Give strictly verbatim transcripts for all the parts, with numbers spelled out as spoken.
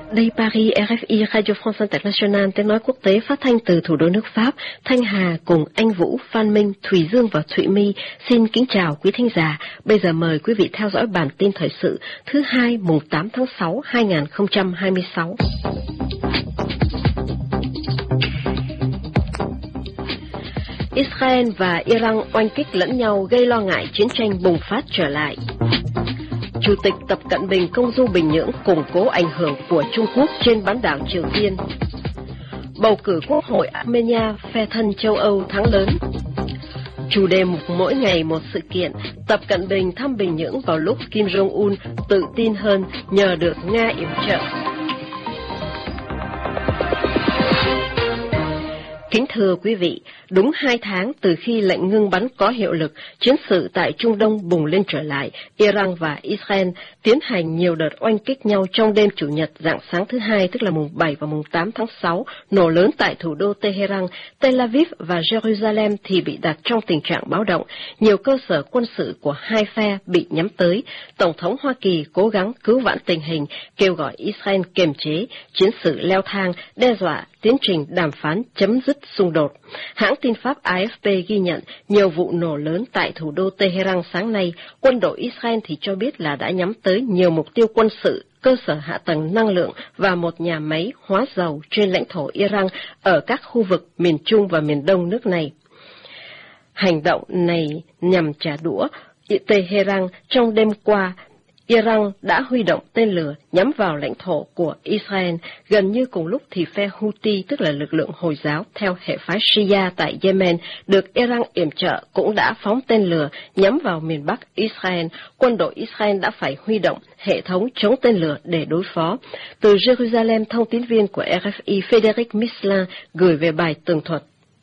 Đây Paris, rờ ép i Radio France International, tiếng nói quốc tế phát thanh từ thủ đô nước Pháp. Thanh Hà cùng anh Vũ, Phan Minh, Thùy Dương và Thụy My xin kính chào quý thính giả. Bây giờ mời quý vị theo dõi bản tin thời sự thứ hai mùng tám tháng sáu hai nghìn không trăm hai mươi sáu. Israel và Iran oanh kích lẫn nhau gây lo ngại chiến tranh bùng phát trở lại. Chủ tịch Tập Cận Bình công du Bình Nhưỡng củng cố ảnh hưởng của Trung Quốc trên bán đảo Triều Tiên. Bầu cử Quốc hội Armenia, phe thân châu Âu thắng lớn. Chủ đề mục mỗi ngày một sự kiện, Tập Cận Bình thăm Bình Nhưỡng vào lúc Kim Jong-un tự tin hơn nhờ được Nga yểm trợ. Kính thưa quý vị, đúng hai tháng từ khi lệnh ngưng bắn có hiệu lực, chiến sự tại Trung Đông bùng lên trở lại. Iran và Israel tiến hành nhiều đợt oanh kích nhau trong đêm Chủ nhật rạng sáng thứ hai, tức là mùng bảy và mùng tám tháng sáu, nổ lớn tại thủ đô Tehran. Tel Aviv và Jerusalem thì bị đặt trong tình trạng báo động. Nhiều cơ sở quân sự của hai phe bị nhắm tới. Tổng thống Hoa Kỳ cố gắng cứu vãn tình hình, kêu gọi Israel kiềm chế chiến sự leo thang, đe dọa tiến trình đàm phán chấm dứt xung đột. Hãng tin Pháp A F P ghi nhận nhiều vụ nổ lớn tại thủ đô Tehran sáng nay. Quân đội Israel thì cho biết là đã nhắm tới nhiều mục tiêu quân sự, cơ sở hạ tầng năng lượng và một nhà máy hóa dầu trên lãnh thổ Iran ở các khu vực miền Trung và miền Đông nước này. Hành động này nhằm trả đũa Tehran. Trong đêm qua, Iran đã huy động tên lửa nhắm vào lãnh thổ của Israel. Gần như cùng lúc thì phe Houthi, tức là lực lượng Hồi giáo theo hệ phái Shia tại Yemen, được Iran yểm trợ, cũng đã phóng tên lửa nhắm vào miền Bắc Israel. Quân đội Israel đã phải huy động hệ thống chống tên lửa để đối phó. Từ Jerusalem, thông tín viên của R F I Frédéric Mislin gửi về bài tường thuật.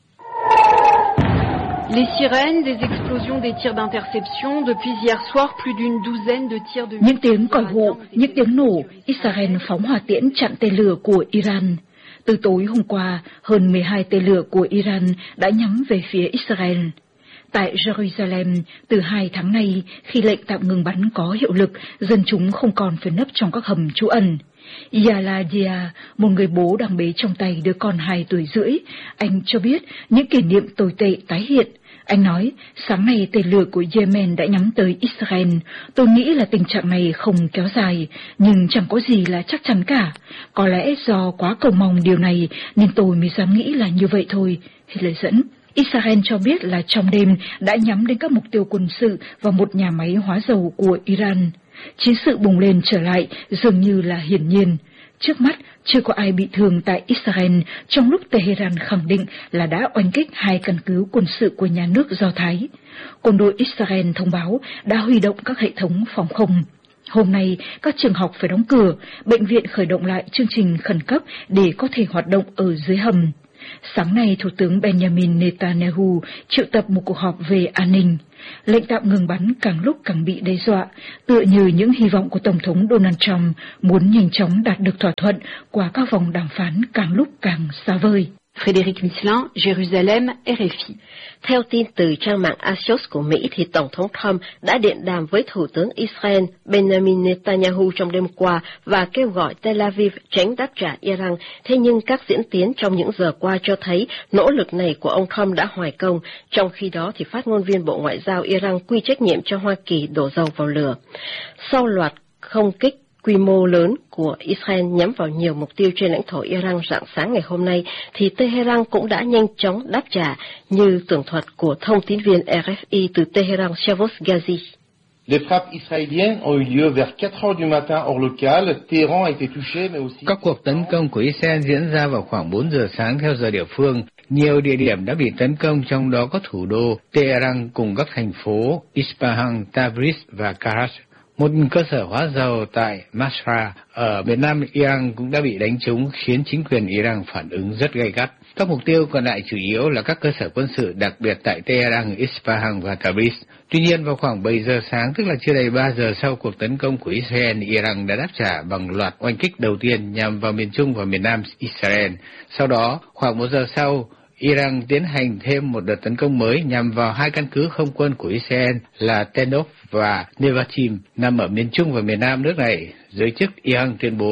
Les sirènes, des explosions, des tirs d'interception. Depuis hier soir, plus d'une douzaine de tirs de... Những tiếng còi hụ, những tiếng nổ, Israel phóng hỏa tiễn chặn tên lửa của Iran. Từ tối hôm qua, hơn mười hai tên lửa của Iran đã nhắm về phía Israel. Tại Jerusalem, từ hai tháng nay, khi lệnh tạm ngừng bắn có hiệu lực, dân chúng không còn phải nấp trong các hầm trú ẩn. Yaladia, một người bố đang bế trong tay đứa con hai tuổi rưỡi, anh cho biết những kỷ niệm tồi tệ tái hiện. Anh nói, sáng nay tên lửa của Yemen đã nhắm tới Israel. Tôi nghĩ là tình trạng này không kéo dài, nhưng chẳng có gì là chắc chắn cả. Có lẽ do quá cầu mong điều này nên tôi mới dám nghĩ là như vậy thôi. Hết lời dẫn. Israel cho biết là trong đêm đã nhắm đến các mục tiêu quân sự và một nhà máy hóa dầu của Iran. Chiến sự bùng lên trở lại dường như là hiển nhiên. Trước mắt, chưa có ai bị thương tại Israel trong lúc Tehran khẳng định là đã oanh kích hai căn cứ quân sự của nhà nước Do Thái. Quân đội Israel thông báo đã huy động các hệ thống phòng không. Hôm nay, các trường học phải đóng cửa, bệnh viện khởi động lại chương trình khẩn cấp để có thể hoạt động ở dưới hầm. Sáng nay, Thủ tướng Benjamin Netanyahu triệu tập một cuộc họp về an ninh. Lệnh tạm ngừng bắn càng lúc càng bị đe dọa, tựa như những hy vọng của Tổng thống Donald Trump muốn nhanh chóng đạt được thỏa thuận qua các vòng đàm phán càng lúc càng xa vời. Frédéric Mislin, Jérusalem, R F I. Theo tin từ trang mạng Axios của Mỹ, thì Tổng thống Trump đã điện đàm với Thủ tướng Israel Benjamin Netanyahu trong đêm qua và kêu gọi Tel Aviv tránh đáp trả Iran. Thế nhưng các diễn tiến trong những giờ qua cho thấy nỗ lực này của ông Trump đã hoài công. Trong khi đó, thì phát ngôn viên Bộ Ngoại giao Iran quy trách nhiệm cho Hoa Kỳ đổ dầu vào lửa. Sau loạt không kích quy mô lớn của Israel nhắm vào nhiều mục tiêu trên lãnh thổ Iran rạng sáng ngày hôm nay, thì Tehran cũng đã nhanh chóng đáp trả, như tường thuật của thông tín viên R F I từ Tehran Shavos Ghazi. Les frappes israéliennes ont eu lieu vers quatre heures du matin heure locale. Téhéran a été touché, mais aussi... Các cuộc tấn công của Israel diễn ra vào khoảng bốn giờ sáng theo giờ địa phương. Nhiều địa điểm đã bị tấn công, trong đó có thủ đô Tehran cùng các thành phố Isfahan, Tabriz và Karash. Một cơ sở hóa dầu tại Masra ở miền nam Iran cũng đã bị đánh trúng, khiến chính quyền Iran phản ứng rất gay gắt. Các mục tiêu còn lại chủ yếu là các cơ sở quân sự, đặc biệt tại Tehran, Isfahan và Tabriz. Tuy nhiên, vào khoảng bảy giờ sáng, tức là chưa đầy ba giờ sau cuộc tấn công của Israel, Iran đã đáp trả bằng loạt oanh kích đầu tiên nhằm vào miền Trung và miền Nam Israel. Sau đó, khoảng một giờ sau, Iran tiến hành thêm một đợt tấn công mới nhằm vào hai căn cứ không quân của Israel là Tenov và Nevatim nằm ở miền Trung và miền Nam nước này. Giới chức Iran tuyên bố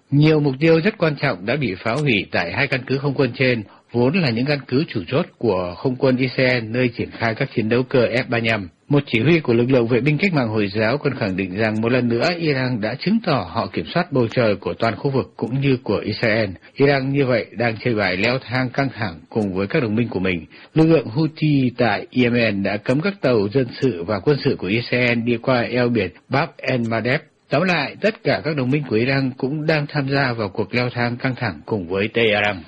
Nhiều mục tiêu rất quan trọng đã bị phá hủy tại hai căn cứ không quân trên, vốn là những căn cứ chủ chốt của không quân Israel nơi triển khai các chiến đấu cơ F ba mươi lăm. Một chỉ huy của lực lượng vệ binh cách mạng Hồi giáo còn khẳng định rằng một lần nữa Iran đã chứng tỏ họ kiểm soát bầu trời của toàn khu vực cũng như của Israel. Iran như vậy đang chơi bài leo thang căng thẳng cùng với các đồng minh của mình. Lực lượng Houthi tại Yemen đã cấm các tàu dân sự và quân sự của Israel đi qua eo biển Bab el-Mandeb. Tóm lại, tất cả các đồng minh của Iran cũng đang tham gia vào cuộc leo thang căng thẳng cùng với Tehran.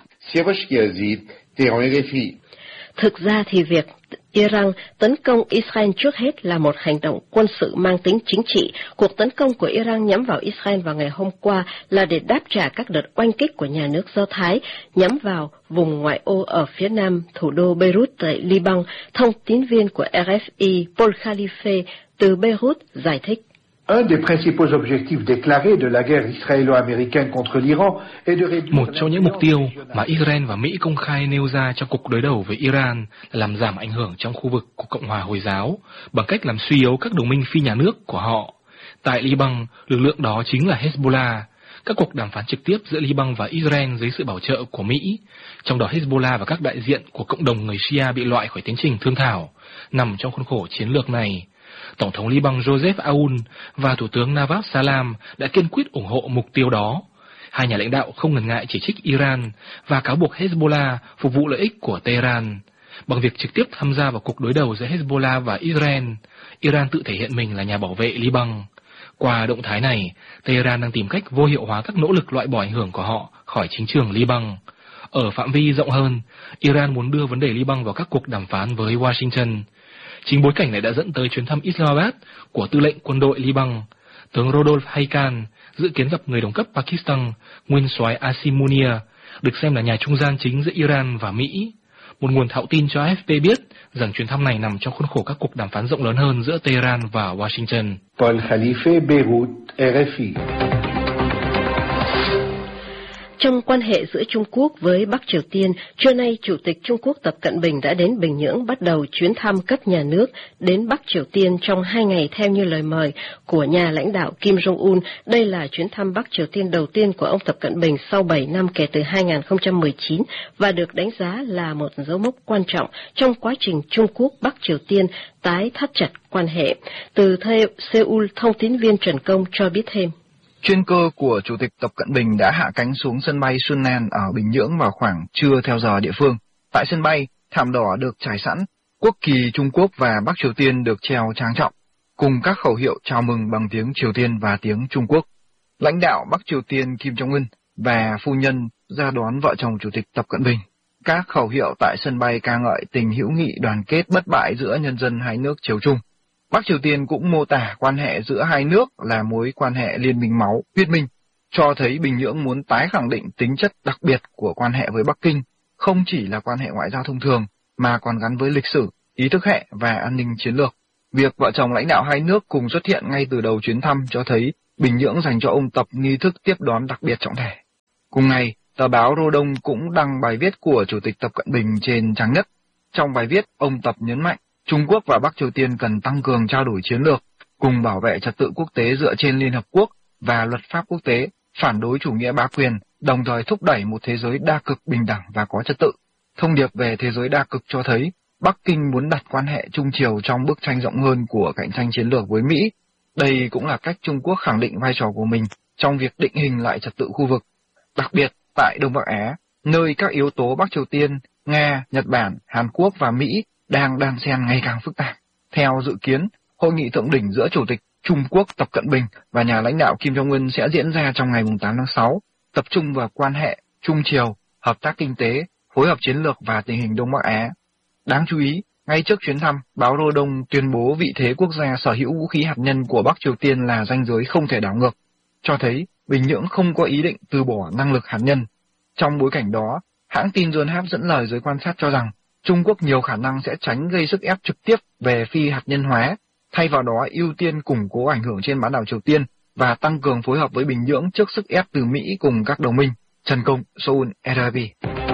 Thực ra thì việc Iran tấn công Israel trước hết là một hành động quân sự mang tính chính trị. Cuộc tấn công của Iran nhắm vào Israel vào ngày hôm qua là để đáp trả các đợt oanh kích của nhà nước Do Thái nhắm vào vùng ngoại ô ở phía nam thủ đô Beirut tại Liban. Thông tín viên của R F I Paul Khalife từ Beirut giải thích. Un des principaux objectifs déclarés de la guerre israélo-américaine contre l'Iran est de réduire. Một trong những mục tiêu mà Israel và Mỹ công khai nêu ra trong cuộc đối đầu với Iran là làm giảm ảnh hưởng trong khu vực của Cộng hòa Hồi giáo bằng cách làm suy yếu các đồng minh phi nhà nước của họ. Tại Liban, lực lượng đó chính là Hezbollah. Các cuộc đàm phán trực tiếp giữa Liban và Israel dưới sự bảo trợ của Mỹ, trong đó Hezbollah và các đại diện của cộng đồng người Shia bị loại khỏi tiến trình thương thảo, nằm trong khuôn khổ chiến lược này. Tổng thống Liban Joseph Aoun và Thủ tướng Nawaf Salam đã kiên quyết ủng hộ mục tiêu đó. Hai nhà lãnh đạo không ngần ngại chỉ trích Iran và cáo buộc Hezbollah phục vụ lợi ích của Tehran. Bằng việc trực tiếp tham gia vào cuộc đối đầu giữa Hezbollah và Israel, Iran tự thể hiện mình là nhà bảo vệ Liban. Qua động thái này, Tehran đang tìm cách vô hiệu hóa các nỗ lực loại bỏ ảnh hưởng của họ khỏi chính trường Liban. Ở phạm vi rộng hơn, Iran muốn đưa vấn đề Liban vào các cuộc đàm phán với Washington. Chính bối cảnh này đã dẫn tới chuyến thăm Islamabad của tư lệnh quân đội Liban. Tướng Rodolphe Haïkan dự kiến gặp người đồng cấp Pakistan, nguyên soái Asim Munir, được xem là nhà trung gian chính giữa Iran và Mỹ. Một nguồn thạo tin cho A F P biết rằng chuyến thăm này nằm trong khuôn khổ các cuộc đàm phán rộng lớn hơn giữa Tehran và Washington. Paul Khalife, Beirut, R F I. Trong quan hệ giữa Trung Quốc với Bắc Triều Tiên, trưa nay Chủ tịch Trung Quốc Tập Cận Bình đã đến Bình Nhưỡng bắt đầu chuyến thăm cấp nhà nước đến Bắc Triều Tiên trong hai ngày theo như lời mời của nhà lãnh đạo Kim Jong-un. Đây là chuyến thăm Bắc Triều Tiên đầu tiên của ông Tập Cận Bình sau bảy năm kể từ hai nghìn không trăm mười chín và được đánh giá là một dấu mốc quan trọng trong quá trình Trung Quốc Bắc Triều Tiên tái thắt chặt quan hệ. Từ Seoul, thông tín viên Trần Công cho biết thêm. Chuyên cơ của Chủ tịch Tập Cận Bình đã hạ cánh xuống sân bay Sunan ở Bình Nhưỡng vào khoảng trưa theo giờ địa phương. Tại sân bay, thảm đỏ được trải sẵn, quốc kỳ Trung Quốc và Bắc Triều Tiên được treo trang trọng, cùng các khẩu hiệu chào mừng bằng tiếng Triều Tiên và tiếng Trung Quốc. Lãnh đạo Bắc Triều Tiên Kim Jong-un và phu nhân ra đón vợ chồng Chủ tịch Tập Cận Bình. Các khẩu hiệu tại sân bay ca ngợi tình hữu nghị đoàn kết bất bại giữa nhân dân hai nước Triều Trung. Bắc Triều Tiên cũng mô tả quan hệ giữa hai nước là mối quan hệ liên minh máu, huyết minh, cho thấy Bình Nhưỡng muốn tái khẳng định tính chất đặc biệt của quan hệ với Bắc Kinh, không chỉ là quan hệ ngoại giao thông thường, mà còn gắn với lịch sử, ý thức hệ và an ninh chiến lược. Việc vợ chồng lãnh đạo hai nước cùng xuất hiện ngay từ đầu chuyến thăm cho thấy Bình Nhưỡng dành cho ông Tập nghi thức tiếp đón đặc biệt trọng thể. Cùng ngày, tờ báo Rô Đông cũng đăng bài viết của Chủ tịch Tập Cận Bình trên trang nhất. Trong bài viết, ông Tập nhấn mạnh, Trung Quốc và Bắc Triều Tiên cần tăng cường trao đổi chiến lược, cùng bảo vệ trật tự quốc tế dựa trên Liên Hợp Quốc và luật pháp quốc tế, phản đối chủ nghĩa bá quyền, đồng thời thúc đẩy một thế giới đa cực bình đẳng và có trật tự. Thông điệp về thế giới đa cực cho thấy Bắc Kinh muốn đặt quan hệ Trung Triều trong bức tranh rộng hơn của cạnh tranh chiến lược với Mỹ. Đây cũng là cách Trung Quốc khẳng định vai trò của mình trong việc định hình lại trật tự khu vực, đặc biệt tại Đông Bắc Á, nơi các yếu tố Bắc Triều Tiên, Nga, Nhật Bản, Hàn Quốc và Mỹ đang đan xen ngày càng phức tạp. Theo dự kiến, hội nghị thượng đỉnh giữa Chủ tịch Trung Quốc Tập Cận Bình và nhà lãnh đạo Kim Jong-un sẽ diễn ra trong ngày tám tháng sáu, tập trung vào quan hệ Trung Triều, hợp tác kinh tế, phối hợp chiến lược và tình hình Đông Bắc Á. Đáng chú ý, ngay trước chuyến thăm, báo Rô Đông tuyên bố vị thế quốc gia sở hữu vũ khí hạt nhân của Bắc Triều Tiên là ranh giới không thể đảo ngược, cho thấy Bình Nhưỡng không có ý định từ bỏ năng lực hạt nhân. Trong bối cảnh đó, hãng tin Yonhap dẫn lời giới quan sát cho rằng Trung Quốc nhiều khả năng sẽ tránh gây sức ép trực tiếp về phi hạt nhân hóa, thay vào đó ưu tiên củng cố ảnh hưởng trên bán đảo Triều Tiên và tăng cường phối hợp với Bình Nhưỡng trước sức ép từ Mỹ cùng các đồng minh. Trần Công, Seoul, R F I.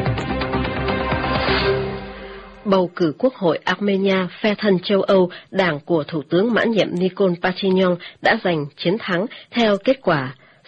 Bầu cử Quốc hội Armenia, phe thân châu Âu, đảng của Thủ tướng mãn nhiệm Nikol Pashinyan đã giành chiến thắng theo kết quả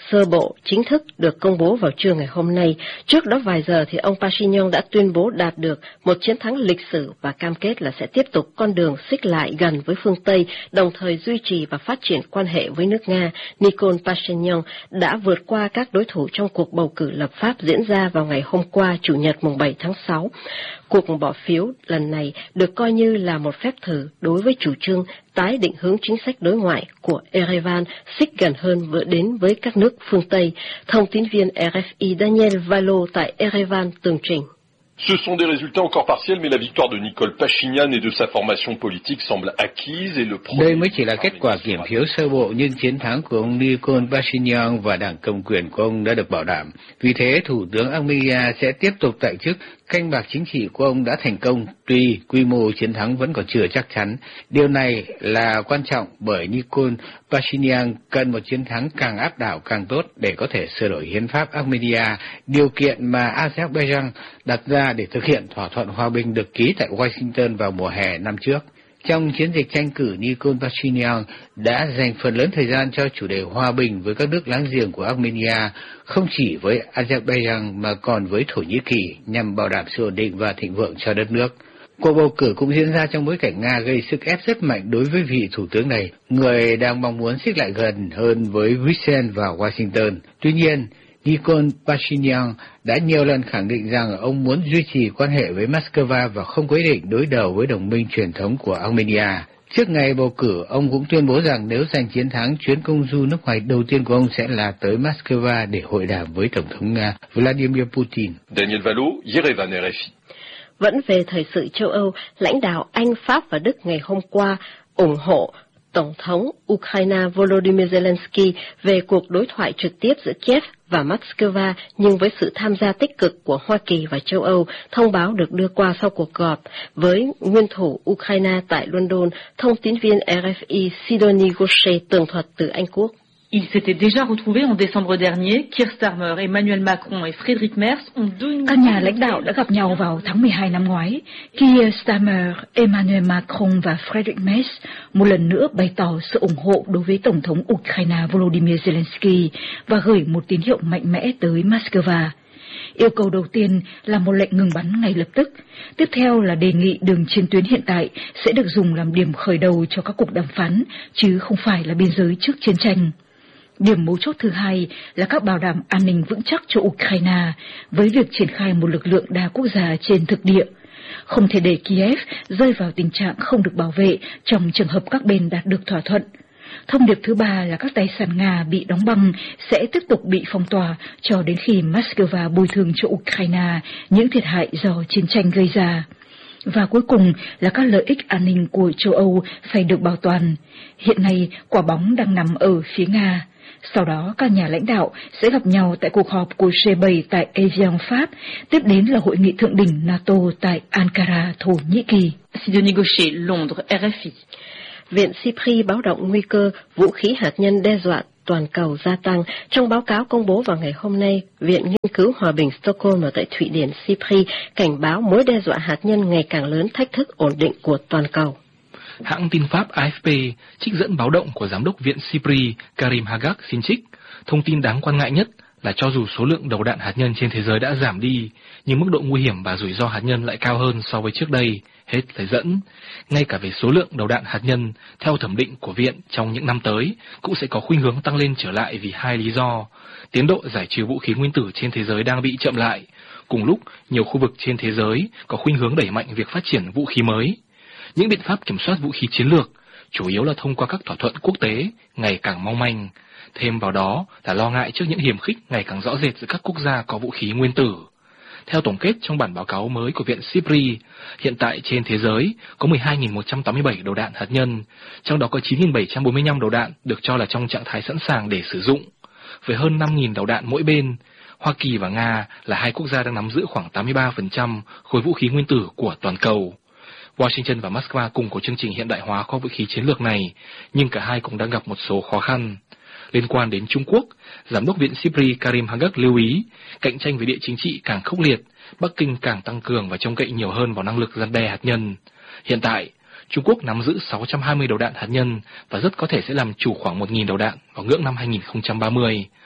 sơ bộ chính thức được công bố vào trưa ngày hôm nay. Trước đó vài giờ thì ông Pashinyan đã tuyên bố đạt được một chiến thắng lịch sử và cam kết là sẽ tiếp tục con đường xích lại gần với phương Tây, đồng thời duy trì và phát triển quan hệ với nước Nga. Nikol Pashinyan đã vượt qua các đối thủ trong cuộc bầu cử lập pháp diễn ra vào ngày hôm qua, Chủ nhật mùng bảy tháng sáu. Cuộc bỏ phiếu lần này được coi như là một phép thử đối với chủ trương tái định hướng chính sách đối ngoại của Yerevan xích gần hơn vừa đến với các nước phương Tây. Thông tin viên R F I Daniel Valo tại Yerevan tường trình. Ce sont des résultats encore partiels, mais la victoire de Nikol Pashinyan et de sa formation politique semble acquise et le premier... Đây mới chỉ là kết quả kiểm phiếu sơ bộ, nhưng chiến thắng của ông Nikol Pashinyan và đảng cầm quyền của ông đã được bảo đảm. Vì thế, Thủ tướng Armenia sẽ tiếp tục tại chức. Canh bạc chính trị của ông đã thành công, tuy quy mô chiến thắng vẫn còn chưa chắc chắn. Điều này là quan trọng bởi Nikol Pashinyan cần một chiến thắng càng áp đảo càng tốt để có thể sửa đổi hiến pháp Armenia, điều kiện mà Azerbaijan đặt ra để thực hiện thỏa thuận hòa bình được ký tại Washington vào mùa hè năm trước. Trong chiến dịch tranh cử, Nikol Pashinyan đã dành phần lớn thời gian cho chủ đề hòa bình với các nước láng giềng của Armenia, không chỉ với Azerbaijan mà còn với Thổ Nhĩ Kỳ, nhằm bảo đảm sự ổn định và thịnh vượng cho đất nước. Cuộc bầu cử cũng diễn ra trong bối cảnh Nga gây sức ép rất mạnh đối với vị thủ tướng này, người đang mong muốn xích lại gần hơn với Bruxelles và Washington. Tuy nhiên, Nikol Pashinyan đã nhiều lần khẳng định rằng ông muốn duy trì quan hệ với Moscow và không có ý định đối đầu với đồng minh truyền thống của Armenia. Trước ngày bầu cử, ông cũng tuyên bố rằng nếu giành chiến thắng, chuyến công du nước ngoài đầu tiên của ông sẽ là tới Moscow để hội đàm với Tổng thống Nga Vladimir Putin. Daniel Valo, Yerevan, R F I. Vẫn về thời sự châu Âu, lãnh đạo Anh, Pháp và Đức ngày hôm qua ủng hộ Tổng thống Ukraine Volodymyr Zelensky về cuộc đối thoại trực tiếp giữa Kiev và Moscow, nhưng với sự tham gia tích cực của Hoa Kỳ và châu Âu. Thông báo được đưa qua sau cuộc gặp với nguyên thủ Ukraine tại London. Thông tin viên R F I Sidonie Gaucher tường thuật từ Anh Quốc. Ils s'étaient déjà retrouvés en décembre dernier. Keir Starmer, Emmanuel Macron et Friedrich Merz ont deux... Các nhà lãnh đạo đã gặp nhau vào tháng mười hai năm ngoái. Keir Starmer, Emmanuel Macron và Friedrich Merz một lần nữa bày tỏ sự ủng hộ đối với Tổng thống Ukraine Volodymyr Zelensky và gửi một tín hiệu mạnh mẽ tới Moscow. Yêu cầu đầu tiên là một lệnh ngừng bắn ngay lập tức. Tiếp theo là đề nghị đường chiến tuyến hiện tại sẽ được dùng làm điểm khởi đầu cho các cuộc đàm phán, chứ không phải là biên giới trước chiến tranh. Điểm mấu chốt thứ hai là các bảo đảm an ninh vững chắc cho Ukraine với việc triển khai một lực lượng đa quốc gia trên thực địa. Không thể để Kiev rơi vào tình trạng không được bảo vệ trong trường hợp các bên đạt được thỏa thuận. Thông điệp thứ ba là các tài sản Nga bị đóng băng sẽ tiếp tục bị phong tỏa cho đến khi Moscow bồi thường cho Ukraine những thiệt hại do chiến tranh gây ra. Và cuối cùng là các lợi ích an ninh của châu Âu phải được bảo toàn. Hiện nay, quả bóng đang nằm ở phía Nga. Sau đó, các nhà lãnh đạo sẽ gặp nhau tại cuộc họp của G bảy tại Evian, Pháp. Tiếp đến là hội nghị thượng đỉnh NATO tại Ankara, Thổ Nhĩ Kỳ. Sidonie Gaucher, Londres, R F I. Viện SIPRI báo động nguy cơ vũ khí hạt nhân đe dọa toàn cầu gia tăng. Trong báo cáo công bố vào ngày hôm nay, Viện Nghiên cứu Hòa bình Stockholm ở tại Thụy Điển SIPRI cảnh báo mối đe dọa hạt nhân ngày càng lớn thách thức ổn định của toàn cầu. Hãng tin Pháp A F P trích dẫn báo động của Giám đốc Viện SIPRI Karim Hagak xin trích. Thông tin đáng quan ngại nhất là cho dù số lượng đầu đạn hạt nhân trên thế giới đã giảm đi, nhưng mức độ nguy hiểm và rủi ro hạt nhân lại cao hơn so với trước đây. Hết lời dẫn. Ngay cả về số lượng đầu đạn hạt nhân, theo thẩm định của Viện trong những năm tới, cũng sẽ có khuynh hướng tăng lên trở lại vì hai lý do. Tiến độ giải trừ vũ khí nguyên tử trên thế giới đang bị chậm lại. Cùng lúc, nhiều khu vực trên thế giới có khuynh hướng đẩy mạnh việc phát triển vũ khí mới. Những biện pháp kiểm soát vũ khí chiến lược, chủ yếu là thông qua các thỏa thuận quốc tế, ngày càng mong manh. Thêm vào đó là lo ngại trước những hiềm khích ngày càng rõ rệt giữa các quốc gia có vũ khí nguyên tử. Theo tổng kết trong bản báo cáo mới của Viện SIPRI, hiện tại trên thế giới có mười hai nghìn một trăm tám mươi bảy đầu đạn hạt nhân, trong đó có chín nghìn bảy trăm bốn mươi lăm đầu đạn được cho là trong trạng thái sẵn sàng để sử dụng. Với hơn năm nghìn đầu đạn mỗi bên, Hoa Kỳ và Nga là hai quốc gia đang nắm giữ khoảng tám mươi ba phần trăm khối vũ khí nguyên tử của toàn cầu. Washington và Moscow cùng có chương trình hiện đại hóa kho vũ khí chiến lược này, nhưng cả hai cũng đang gặp một số khó khăn. Liên quan đến Trung Quốc, Giám đốc Viện SIPRI Karim Hagak lưu ý, cạnh tranh về địa chính trị càng khốc liệt, Bắc Kinh càng tăng cường và trông cậy nhiều hơn vào năng lực răn đe hạt nhân. Hiện tại, Trung Quốc nắm giữ sáu trăm hai mươi đầu đạn hạt nhân và rất có thể sẽ làm chủ khoảng một nghìn đầu đạn vào ngưỡng năm hai nghìn không trăm ba mươi.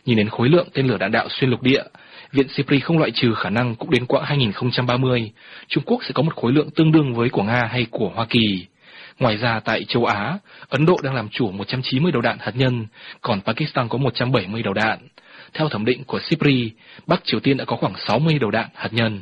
Nhìn đến khối lượng tên lửa đạn đạo xuyên lục địa, Viện SIPRI không loại trừ khả năng cũng đến quãng hai nghìn không trăm ba mươi, Trung Quốc sẽ có một khối lượng tương đương với của Nga hay của Hoa Kỳ. Ngoài ra tại châu Á, Ấn Độ đang làm chủ một trăm chín mươi đầu đạn hạt nhân, còn Pakistan có một trăm bảy mươi đầu đạn. Theo thẩm định của SIPRI, Bắc Triều Tiên đã có khoảng sáu mươi đầu đạn hạt nhân.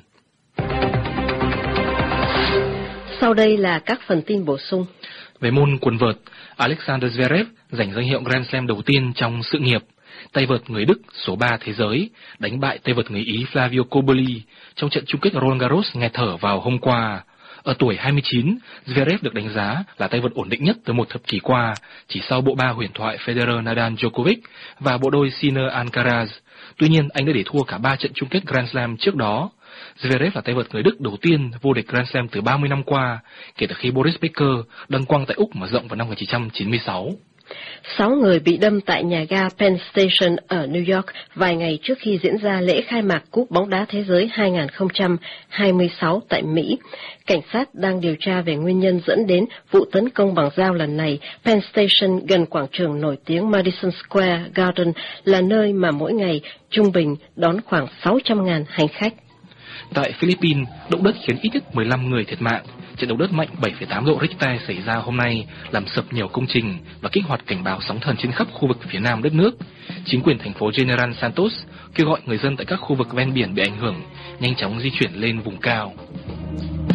Sau đây là các phần tin bổ sung. Về môn quần vợt, Alexander Zverev giành danh hiệu Grand Slam đầu tiên trong sự nghiệp. Tay vợt người Đức số ba thế giới đánh bại tay vợt người Ý Flavio Cobolli trong trận chung kết Roland Garros nghẹt thở vào hôm qua. Ở tuổi hai mươi chín, Zverev được đánh giá là tay vợt ổn định nhất từ một thập kỷ qua, chỉ sau bộ ba huyền thoại Federer, Nadal, Djokovic và bộ đôi Sinner, Alcaraz. Tuy nhiên, anh đã để thua cả ba trận chung kết Grand Slam trước đó. Zverev là tay vợt người Đức đầu tiên vô địch Grand Slam từ ba mươi năm qua, kể từ khi Boris Becker đăng quang tại Úc mở rộng vào năm một nghìn chín trăm chín mươi sáu. Sáu người bị đâm tại nhà ga Penn Station ở New York vài ngày trước khi diễn ra lễ khai mạc Cúp bóng đá thế giới hai nghìn không trăm hai mươi sáu tại Mỹ. Cảnh sát đang điều tra về nguyên nhân dẫn đến vụ tấn công bằng dao lần này. Penn Station gần quảng trường nổi tiếng Madison Square Garden là nơi mà mỗi ngày trung bình đón khoảng sáu trăm nghìn hành khách. Tại Philippines, động đất khiến ít nhất mười lăm người thiệt mạng. Trận động đất mạnh bảy phẩy tám độ Richter xảy ra hôm nay làm sập nhiều công trình và kích hoạt cảnh báo sóng thần trên khắp khu vực phía nam đất nước. Chính quyền thành phố General Santos kêu gọi người dân tại các khu vực ven biển bị ảnh hưởng nhanh chóng di chuyển lên vùng cao.